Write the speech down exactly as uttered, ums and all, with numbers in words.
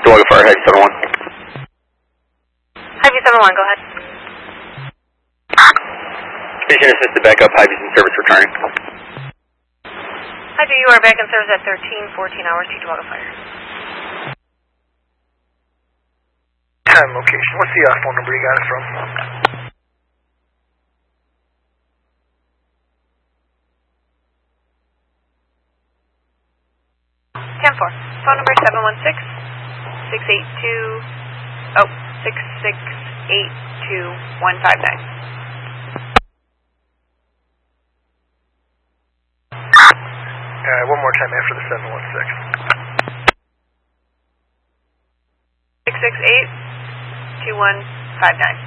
Chihuahua Fire, Hy-Vee seven one. Hy-Vee seven one, go ahead. Station assisted backup, Hy-Vee's in service returning. Hy-Vee, you are back in service at thirteen fourteen hours, Chihuahua Fire. Time location. What's the uh, phone number you got it from? ten four. Phone number seven one six, six eight two, oh, six six eight two one five nine. Alright, one more time after the seven one six. six six eight two one five nine.